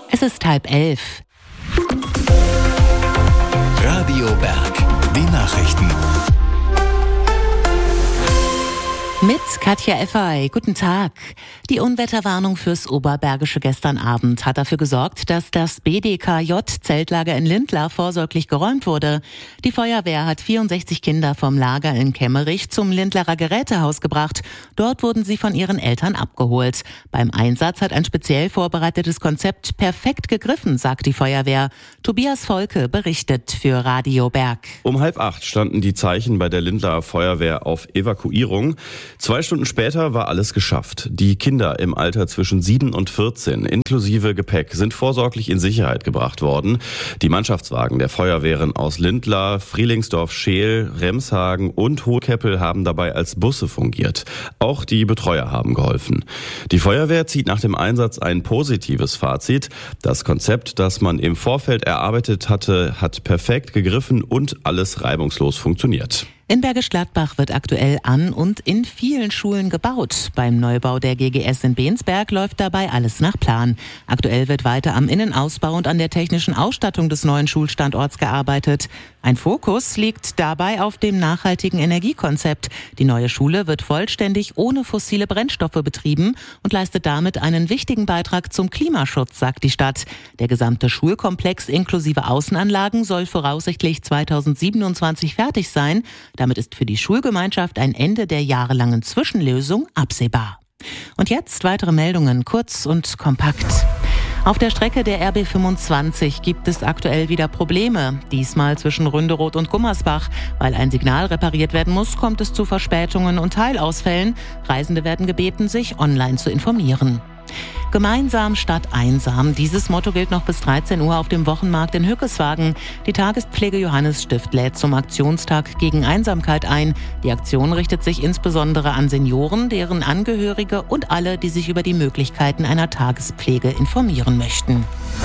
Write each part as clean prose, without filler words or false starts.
Es ist 10:30. Radio Berg, die Nachrichten. Mit Katja Effay. Guten Tag. Die Unwetterwarnung fürs Oberbergische gestern Abend hat dafür gesorgt, dass das BDKJ-Zeltlager in Lindlar vorsorglich geräumt wurde. Die Feuerwehr hat 64 Kinder vom Lager in Kemmerich zum Lindlarer Gerätehaus gebracht. Dort wurden sie von ihren Eltern abgeholt. Beim Einsatz hat ein speziell vorbereitetes Konzept perfekt gegriffen, sagt die Feuerwehr. Tobias Volke berichtet für Radio Berg. Um 7:30 standen die Zeichen bei der Lindlarer Feuerwehr auf Evakuierung. 2 Stunden später war alles geschafft. Die Kinder im Alter zwischen 7 und 14 inklusive Gepäck sind vorsorglich in Sicherheit gebracht worden. Die Mannschaftswagen der Feuerwehren aus Lindlar, Frielingsdorf-Scheel, Remshagen und Hohekeppel haben dabei als Busse fungiert. Auch die Betreuer haben geholfen. Die Feuerwehr zieht nach dem Einsatz ein positives Fazit. Das Konzept, das man im Vorfeld erarbeitet hatte, hat perfekt gegriffen und alles reibungslos funktioniert. In Bergisch Gladbach wird aktuell an und in vielen Schulen gebaut. Beim Neubau der GGS in Bensberg läuft dabei alles nach Plan. Aktuell wird weiter am Innenausbau und an der technischen Ausstattung des neuen Schulstandorts gearbeitet. Ein Fokus liegt dabei auf dem nachhaltigen Energiekonzept. Die neue Schule wird vollständig ohne fossile Brennstoffe betrieben und leistet damit einen wichtigen Beitrag zum Klimaschutz, sagt die Stadt. Der gesamte Schulkomplex inklusive Außenanlagen soll voraussichtlich 2027 fertig sein. Damit ist für die Schulgemeinschaft ein Ende der jahrelangen Zwischenlösung absehbar. Und jetzt weitere Meldungen, kurz und kompakt. Auf der Strecke der RB 25 gibt es aktuell wieder Probleme. Diesmal zwischen Ründeroth und Gummersbach. Weil ein Signal repariert werden muss, kommt es zu Verspätungen und Teilausfällen. Reisende werden gebeten, sich online zu informieren. Gemeinsam statt einsam. Dieses Motto gilt noch bis 13 Uhr auf dem Wochenmarkt in Hückeswagen. Die Tagespflege Johannesstift lädt zum Aktionstag gegen Einsamkeit ein. Die Aktion richtet sich insbesondere an Senioren, deren Angehörige und alle, die sich über die Möglichkeiten einer Tagespflege informieren möchten.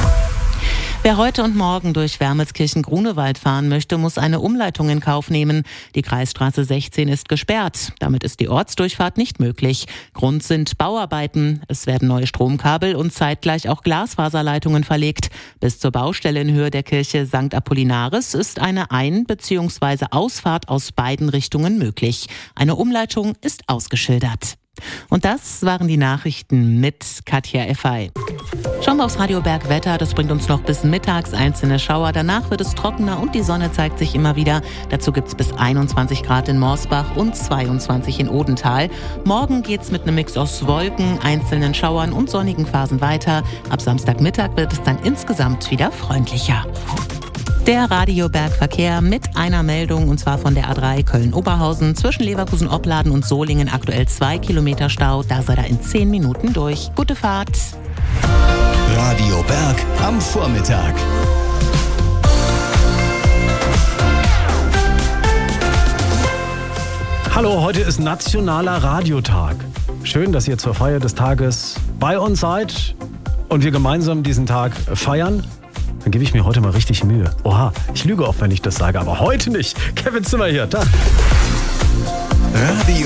Wer heute und morgen durch Wermelskirchen-Grunewald fahren möchte, muss eine Umleitung in Kauf nehmen. Die Kreisstraße 16 ist gesperrt. Damit ist die Ortsdurchfahrt nicht möglich. Grund sind Bauarbeiten. Es werden neue Stromkabel und zeitgleich auch Glasfaserleitungen verlegt. Bis zur Baustelle in Höhe der Kirche St. Apollinaris ist eine Ein- bzw. Ausfahrt aus beiden Richtungen möglich. Eine Umleitung ist ausgeschildert. Und das waren die Nachrichten mit Katja Effay. Schauen wir aufs Radio Berg Wetter. Das bringt uns noch bis mittags einzelne Schauer. Danach wird es trockener und die Sonne zeigt sich immer wieder. Dazu gibt es bis 21 Grad in Morsbach und 22 in Odenthal. Morgen geht's mit einem Mix aus Wolken, einzelnen Schauern und sonnigen Phasen weiter. Ab Samstagmittag wird es dann insgesamt wieder freundlicher. Der Radio Berg Verkehr mit einer Meldung, und zwar von der A3 Köln-Oberhausen. Zwischen Leverkusen-Opladen und Solingen aktuell 2 Kilometer Stau. Da sei er in 10 Minuten durch. Gute Fahrt. Radio Berg am Vormittag. Hallo, heute ist Nationaler Radiotag. Schön, dass ihr zur Feier des Tages bei uns seid und wir gemeinsam diesen Tag feiern. Dann gebe ich mir heute mal richtig Mühe. Oha, ich lüge oft, wenn ich das sage, aber heute nicht. Kevin Zimmer hier. Da. Radio